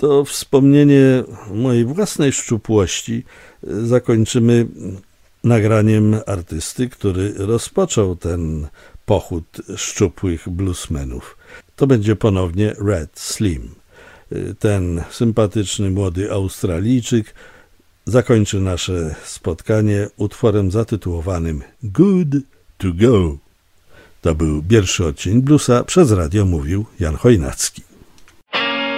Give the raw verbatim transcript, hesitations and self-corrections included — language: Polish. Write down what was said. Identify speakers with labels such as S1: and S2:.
S1: To wspomnienie mojej własnej szczupłości zakończymy nagraniem artysty, który rozpoczął ten pochód szczupłych bluesmenów. To będzie ponownie Red Slim. Ten sympatyczny młody Australijczyk zakończy nasze spotkanie utworem zatytułowanym Good to Go. To był pierwszy odcień bluesa, przez radio mówił Jan Chojnacki.